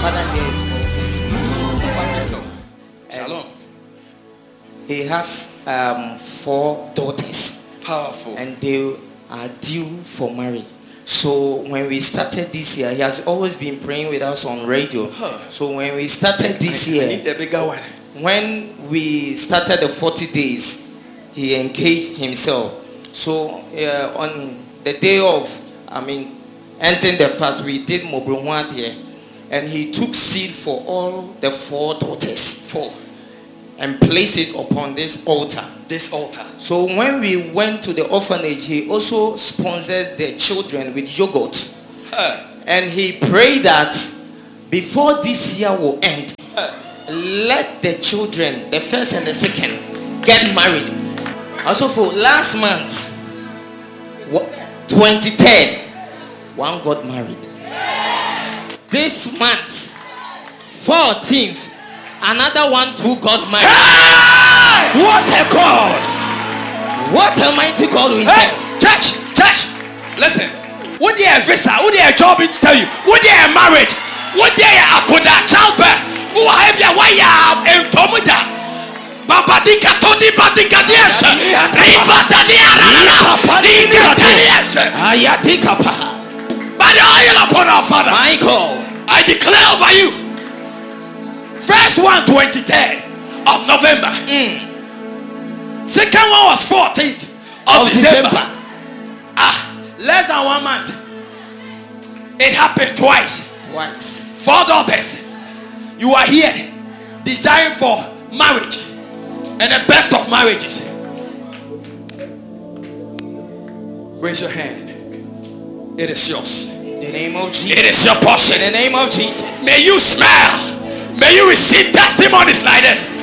Father there is called Victor. Shalom. He has 4 daughters. Powerful. And they are due for marriage. So when we started this year, he has always been praying with us on radio. So when we started this year, I need the bigger one. when we started the 40 days, he engaged himself. So on the day of, ending the fast, we did Mobrunwat here. And he took seed for all the 4 daughters. 4. And placed it upon this altar. This altar. So when we went to the orphanage, he also sponsored the children with yogurt. And he prayed that before this year will end, let the children, the first and the second, get married. Also for last month, 23rd, one got married. This month, 14th, another one too got married. Hey! What a God! What a mighty God we Hey! serve. Church, listen. What do you have visa? What do you have job to tell you? What do you have marriage? What do you have childbirth? Who have you? Why you have in Tomuda? Babadika Todi Badika Diasha. By the oil upon our Father, Michael, I declare over you. First one, 23rd of November. Second one was 14th of December. Less than 1 month. It happened twice. 4 daughters. You are here desiring for marriage and the best of marriages. Raise your hand. It is yours. In the name of Jesus. It is your portion. In the name of Jesus. May you smile. May you receive testimonies like this.